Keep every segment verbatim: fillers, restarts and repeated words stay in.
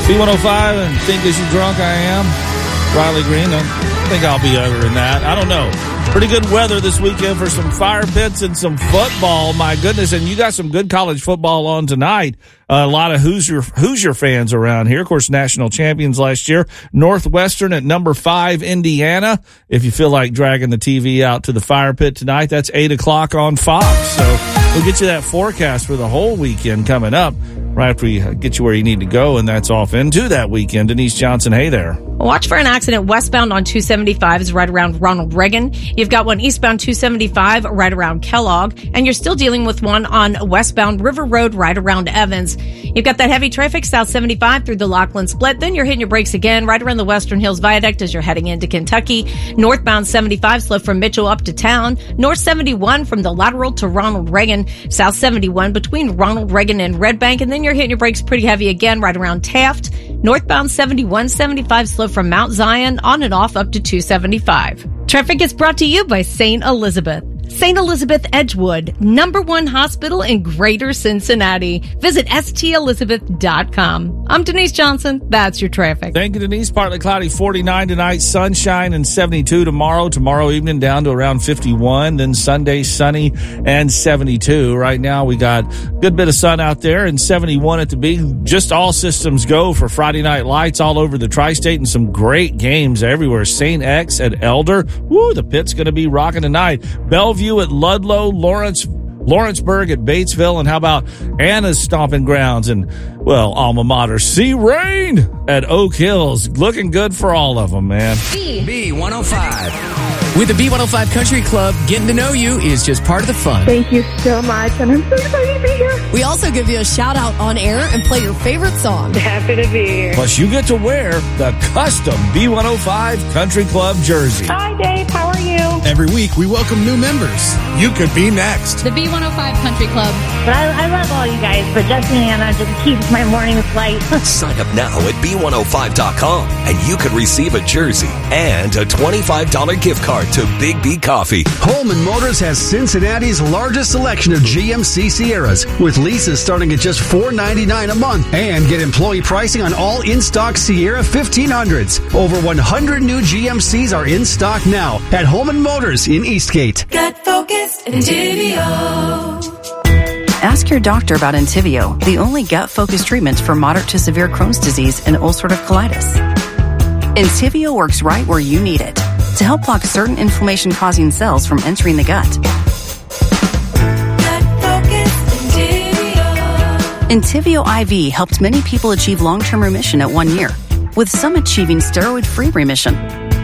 B one oh five and Think As You Drunk I Am. Riley Green. I think I'll be other than that. I don't know. Pretty good weather this weekend for some fire pits and some football. My goodness. And you got some good college football on tonight. Uh, a lot of Hoosier, Hoosier fans around here. Of course, national champions last year. Northwestern at number five, Indiana. If you feel like dragging the T V out to the fire pit tonight, that's eight o'clock on Fox. So we'll get you that forecast for the whole weekend coming up right after we get you where you need to go. And that's off into that weekend. Denise Johnson, hey there. Watch for an accident westbound on two seventy-five is right around Ronald Reagan. You've got one eastbound two seventy-five right around Kellogg, and you're still dealing with one on westbound River Road right around Evans. You've got that heavy traffic south seventy-five through the Lachlan Split. Then you're hitting your brakes again right around the Western Hills Viaduct as you're heading into Kentucky. Northbound seventy-five slow from Mitchell up to town. North seventy-one from the lateral to Ronald Reagan. South seventy-one between Ronald Reagan and Red Bank. And then you're hitting your brakes pretty heavy again right around Taft. Northbound seventy-one seventy-five slow from Mount Zion on and off up to two seventy-five. Traffic is brought to you by Saint Elizabeth. Saint Elizabeth Edgewood, number one hospital in Greater Cincinnati. Visit S T Elizabeth dot com. I'm Denise Johnson. That's your traffic. Thank you, Denise. Partly cloudy, forty-nine tonight, sunshine and seventy-two tomorrow. Tomorrow evening down to around fifty-one. Then Sunday, sunny and seventy-two. Right now we got a good bit of sun out there and seventy-one at the big. Just all systems go for Friday night lights all over the tri-state and some great games everywhere. Saint X at Elder. Woo, the pit's going to be rocking tonight. Bellevue at Ludlow, Lawrence, Lawrenceburg at Batesville, and how about Anna's stomping grounds and, well, alma mater, C. Rain at Oak Hills. Looking good for all of them, man. B one oh five. With the B one oh five Country Club, getting to know you is just part of the fun. Thank you so much, and I'm so excited to be here. We also give you a shout out on air and play your favorite song. Happy to be here. Plus, you get to wear the custom B one oh five Country Club jersey. Hi, Dave. How are you? Every week, we welcome new members. You could be next. The B one oh five Country Club. But I, I love all you guys, but Justin and Anna just keeps my mornings light. Sign up now at B one oh five dot com, and you could receive a jersey and a twenty-five dollars gift card to Big B Coffee. Holman Motors has Cincinnati's largest selection of G M C Sierras, with leases starting at just four ninety-nine a month. And get employee pricing on all in-stock Sierra fifteen hundreds. Over one hundred new G M Cs are in stock now at Holman Motors in Eastgate. Get focused, Entivio. Ask your doctor about Entivio, the only gut-focused treatment for moderate to severe Crohn's disease and ulcerative colitis. Entivio works right where you need it to help block certain inflammation-causing cells from entering the gut. Entivio I V helped many people achieve long-term remission at one year, with some achieving steroid-free remission.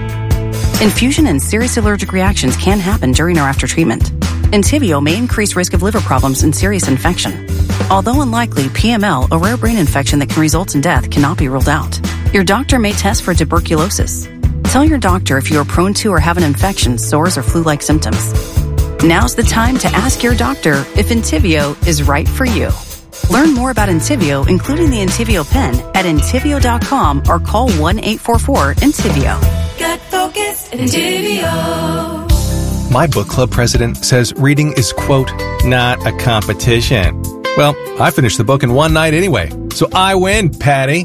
Infusion and serious allergic reactions can happen during or after treatment. Entivio may increase risk of liver problems and serious infection. Although unlikely, P M L, a rare brain infection that can result in death, cannot be ruled out. Your doctor may test for tuberculosis. Tell your doctor if you are prone to or have an infection, sores, or flu-like symptoms. Now's the time to ask your doctor if Entivio is right for you. Learn more about Entivio, including the Entivio pen, at Entivio dot com or call one eight four four Entivio. Get focused, Entivio. My book club president says reading is, quote, not a competition. Well, I finished the book in one night anyway, so I win, Patty.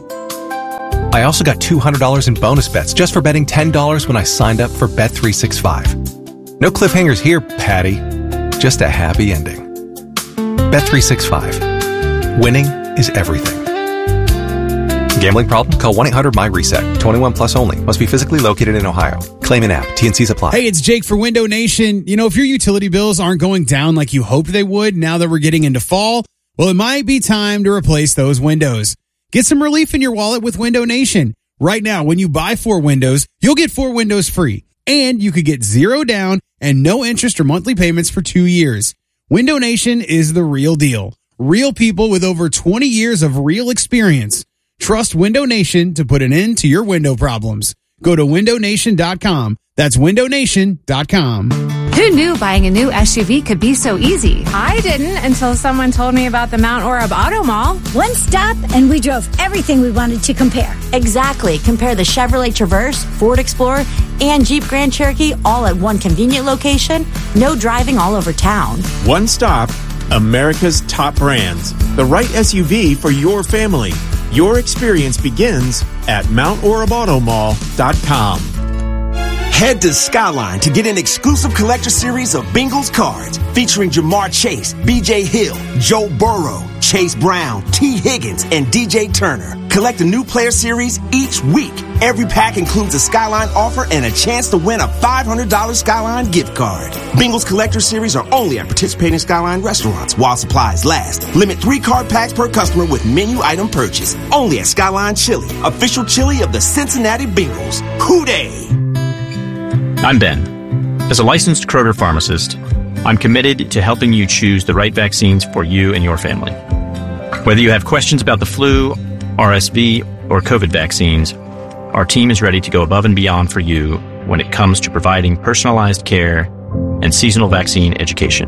I also got two hundred dollars in bonus bets just for betting ten dollars when I signed up for Bet three sixty-five. No cliffhangers here, Patty. Just a happy ending. Bet three sixty-five. Winning is everything. Gambling problem? Call one eight hundred M Y reset. twenty-one plus only. Must be physically located in Ohio. Claim an app. T and Cs apply. Hey, it's Jake for Window Nation. You know, if your utility bills aren't going down like you hoped they would now that we're getting into fall, well, it might be time to replace those windows. Get some relief in your wallet with Window Nation. Right now, when you buy four windows, you'll get four windows free. And you could get zero down and no interest or monthly payments for two years. Window Nation is the real deal. Real people with over twenty years of real experience. Trust Window Nation to put an end to your window problems. Go to window nation dot com. That's window nation dot com. Who knew buying a new S U V could be so easy? I didn't until someone told me about the Mount Orab Auto Mall. One stop and we drove everything we wanted to compare. Exactly. Compare the Chevrolet Traverse, Ford Explorer, and Jeep Grand Cherokee all at one convenient location. No driving all over town. One stop, America's top brands. The right S U V for your family. Your experience begins at Mount Orab Auto Mall dot com. Head to Skyline to get an exclusive collector series of Bengals cards featuring Jamar Chase, B J Hill, Joe Burrow, Chase Brown, T. Higgins, and D J Turner. Collect a new player series each week. Every pack includes a Skyline offer and a chance to win a five hundred dollars Skyline gift card. Bengals collector series are only at participating Skyline restaurants while supplies last. Limit three card packs per customer with menu item purchase. Only at Skyline Chili, official chili of the Cincinnati Bengals. Hoo-day! I'm Ben. As a licensed Kroger pharmacist, I'm committed to helping you choose the right vaccines for you and your family. Whether you have questions about the flu, R S V, or COVID vaccines, our team is ready to go above and beyond for you when it comes to providing personalized care and seasonal vaccine education.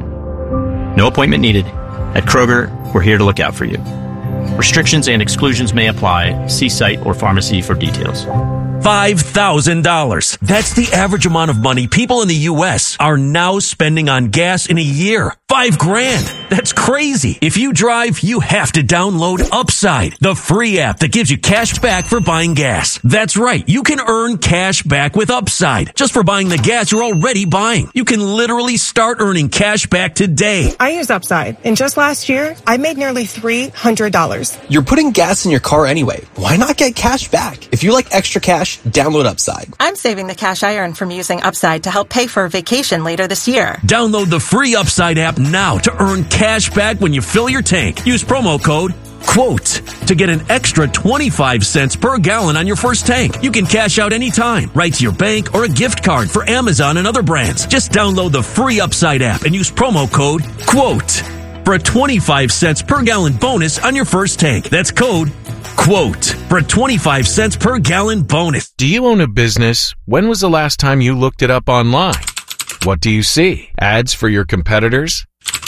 No appointment needed. At Kroger, we're here to look out for you. Restrictions and exclusions may apply. See site or pharmacy for details. five thousand dollars. That's the average amount of money people in the U S are now spending on gas in a year. Five grand. That's crazy. If you drive, you have to download Upside, the free app that gives you cash back for buying gas. That's right. You can earn cash back with Upside just for buying the gas you're already buying. You can literally start earning cash back today. I use Upside, and just last year, I made nearly three hundred dollars. You're putting gas in your car anyway. Why not get cash back? If you like extra cash, download Upside. I'm saving the cash I earn from using Upside to help pay for a vacation later this year. Download the free Upside app now to earn cash back when you fill your tank. Use promo code QUOTE to get an extra twenty-five cents per gallon on your first tank. You can cash out anytime, right to your bank or a gift card for Amazon and other brands. Just download the free Upside app and use promo code QUOTE for a twenty-five cents per gallon bonus on your first tank. That's code QUOTE for a twenty-five cents per gallon bonus. Do you own a business? When was the last time you looked it up online? What do you see? Ads for your competitors?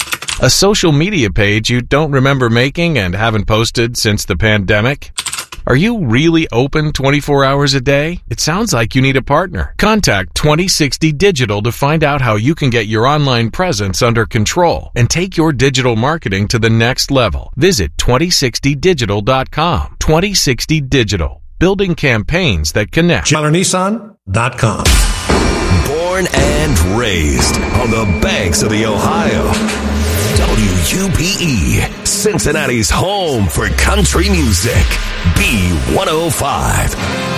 A social media page you don't remember making and haven't posted since the pandemic? Are you really open twenty-four hours a day? It sounds like you need a partner. Contact twenty sixty Digital to find out how you can get your online presence under control and take your digital marketing to the next level. Visit twenty sixty digital dot com. twenty sixty Digital, building campaigns that connect. Chandler Nissan dot com. Born and raised on the banks of the Ohio. W U P E, Cincinnati's home for country music. B one oh five.